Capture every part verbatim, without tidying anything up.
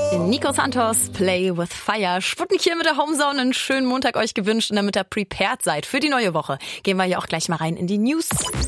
Nico Santos, Play with Fire. Sputnik hier mit der Homezone. Einen schönen Montag euch gewünscht und damit ihr prepared seid für die neue Woche, gehen wir hier auch gleich mal rein in die News.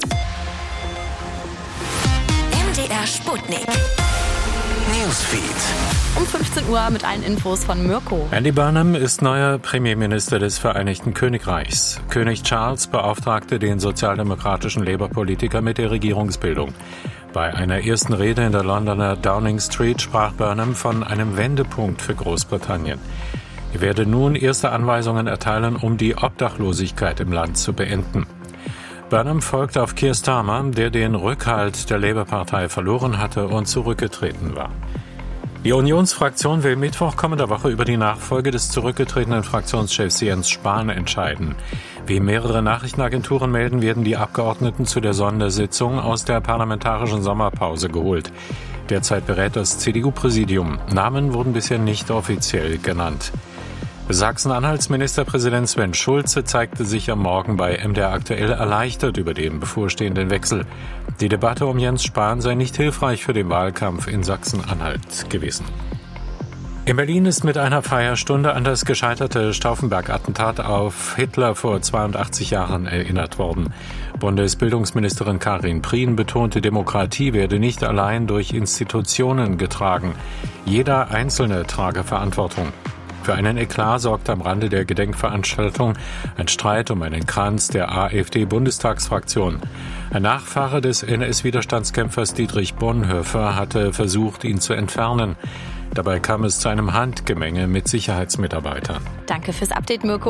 M D R Sputnik Newsfeed. Um fünfzehn Uhr mit allen Infos von Mirko. Andy Burnham ist neuer Premierminister des Vereinigten Königreichs. König Charles beauftragte den sozialdemokratischen Labour-Politiker mit der Regierungsbildung. Bei einer ersten Rede in der Londoner Downing Street sprach Burnham von einem Wendepunkt für Großbritannien. Er werde nun erste Anweisungen erteilen, um die Obdachlosigkeit im Land zu beenden. Burnham folgt auf Keir Starmer, der den Rückhalt der Labour-Partei verloren hatte und zurückgetreten war. Die Unionsfraktion will Mittwoch kommender Woche über die Nachfolge des zurückgetretenen Fraktionschefs Jens Spahn entscheiden. Wie mehrere Nachrichtenagenturen melden, werden die Abgeordneten zu der Sondersitzung aus der parlamentarischen Sommerpause geholt. Derzeit berät das C D U-Präsidium. Namen wurden bisher nicht offiziell genannt. Sachsen-Anhalts Ministerpräsident Sven Schulze zeigte sich am Morgen bei M D R aktuell erleichtert über den bevorstehenden Wechsel. Die Debatte um Jens Spahn sei nicht hilfreich für den Wahlkampf in Sachsen-Anhalt gewesen. In Berlin ist mit einer Feierstunde an das gescheiterte Stauffenberg-Attentat auf Hitler vor zweiundachtzig Jahren erinnert worden. Bundesbildungsministerin Karin Prien betonte, Demokratie werde nicht allein durch Institutionen getragen. Jeder Einzelne trage Verantwortung. Für einen Eklat sorgte am Rande der Gedenkveranstaltung ein Streit um einen Kranz der AfD-Bundestagsfraktion. Ein Nachfahre des N S-Widerstandskämpfers Dietrich Bonhoeffer hatte versucht, ihn zu entfernen. Dabei kam es zu einem Handgemenge mit Sicherheitsmitarbeitern. Danke fürs Update, Mirko.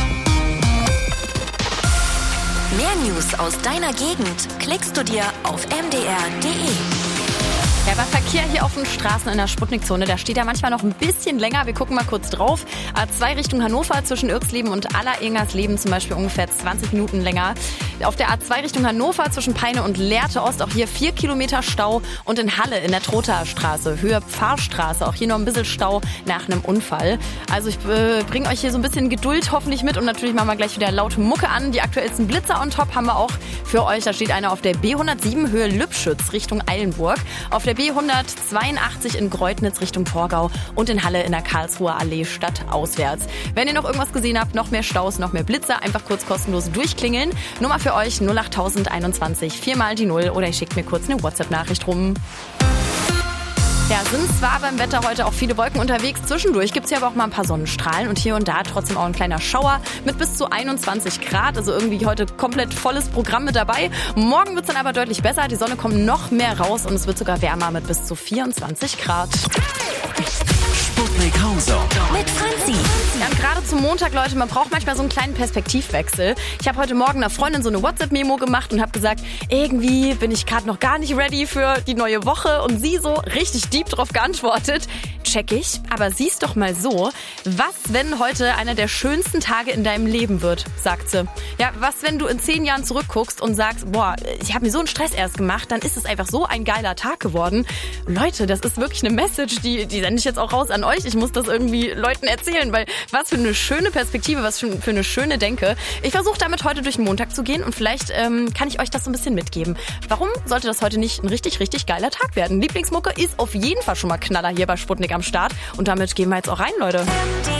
Mehr News aus deiner Gegend klickst du dir auf m d r punkt d e. Ja, beim Verkehr hier auf den Straßen in der Sputnikzone, da steht ja manchmal noch ein bisschen länger. Wir gucken mal kurz drauf. A zwei Richtung Hannover zwischen Irksleben und Aller-Ingersleben zum Beispiel ungefähr zwanzig Minuten länger. Auf der A zwei Richtung Hannover zwischen Peine und Lehrte Ost auch hier vier Kilometer Stau. Und in Halle in der Trotaer Straße, Höhe Pfarrstraße, auch hier noch ein bisschen Stau nach einem Unfall. Also ich äh, bringe euch hier so ein bisschen Geduld hoffentlich mit und natürlich machen wir gleich wieder laute Mucke an. Die aktuellsten Blitzer on top haben wir auch für euch. Da steht einer auf der B hundertsieben Höhe Lübschütz Richtung Eilenburg. Auf der B hundertzweiundachtzig in Greutnitz Richtung Torgau und in Halle in der Karlsruher Allee stadtauswärts. Wenn ihr noch irgendwas gesehen habt, noch mehr Staus, noch mehr Blitzer, einfach kurz kostenlos durchklingeln. Nummer für euch null acht null null einundzwanzig, viermal die Null oder ihr schickt mir kurz eine WhatsApp-Nachricht rum. Ja, sind zwar beim Wetter heute auch viele Wolken unterwegs. Zwischendurch gibt es ja aber auch mal ein paar Sonnenstrahlen und hier und da trotzdem auch ein kleiner Schauer mit bis zu einundzwanzig Grad. Also irgendwie heute komplett volles Programm mit dabei. Morgen wird es dann aber deutlich besser. Die Sonne kommt noch mehr raus und es wird sogar wärmer mit bis zu vierundzwanzig Grad. Sputnik Homezone mit Franzi. Ja, und gerade zum Montag, Leute, man braucht manchmal so einen kleinen Perspektivwechsel. Ich habe heute Morgen einer Freundin so eine WhatsApp-Memo gemacht und habe gesagt, irgendwie bin ich gerade noch gar nicht ready für die neue Woche. Und sie so richtig deep drauf geantwortet, check ich, aber sieh's doch mal so, was, wenn heute einer der schönsten Tage in deinem Leben wird, sagt sie. Ja, was, wenn du in zehn Jahren zurückguckst und sagst, boah, ich habe mir so einen Stress erst gemacht, dann ist es einfach so ein geiler Tag geworden. Leute, das ist wirklich eine Message, die, die sende ich jetzt auch raus an euch. Ich muss das irgendwie Leuten erzählen, weil was für eine schöne Perspektive, was für, für eine schöne Denke. Ich versuche damit heute durch den Montag zu gehen und vielleicht ähm, kann ich euch das so ein bisschen mitgeben. Warum sollte das heute nicht ein richtig, richtig geiler Tag werden? Lieblingsmucke ist auf jeden Fall schon mal Knaller hier bei Sputnik am Start und damit gehen wir jetzt auch rein, Leute. M D